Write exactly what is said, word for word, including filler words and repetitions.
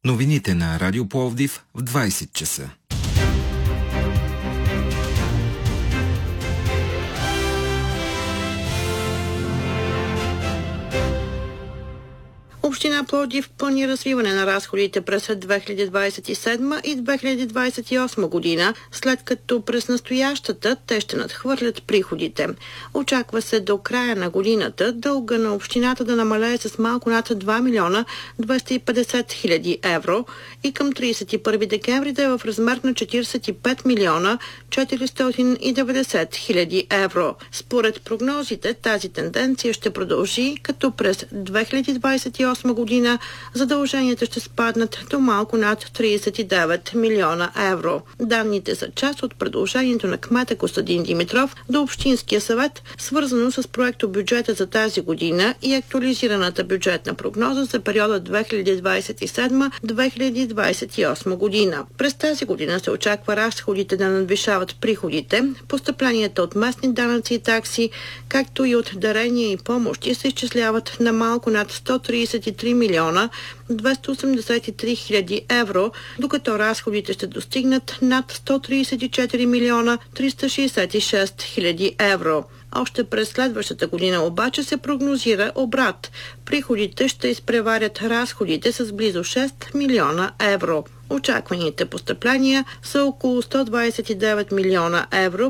Новините на Радио Пловдив в двайсет часа. Община Пловдив планира развиване на разходите през две хиляди двайсет и седма и две хиляди двайсет и осма година, след като през настоящата те ще надхвърлят приходите. Очаква се до края на годината дълга на общината да намалее с малко над два милиона двеста и петдесет хиляди евро и към трийсет и първи декември да е в размер на четирийсет и пет милиона четиристотин и деветдесет хиляди евро. Според прогнозите тази тенденция ще продължи, като през две хиляди двайсет и осма година задълженията ще спаднат до малко над трийсет и девет милиона евро. Данните са част от предложението на кмета Костадин Димитров до Общинския съвет, свързано с проекто бюджета за тази година и актуализираната бюджетна прогноза за периода две хиляди двайсет и седма - две хиляди двайсет и осма година. През тази година се очаква разходите да надвишават приходите, постъпленията от местни данъци и такси, както и от дарения и помощи се изчисляват на малко над сто трийсет и три милиона двеста осемдесет и три хиляди евро, докато разходите ще достигнат над сто трийсет и четири милиона триста шейсет и шест хиляди евро. Още през следващата година обаче се прогнозира обрат. Приходите ще изпреварят разходите с близо шест милиона евро. Очакваните постъпления са около сто двайсет и девет милиона евро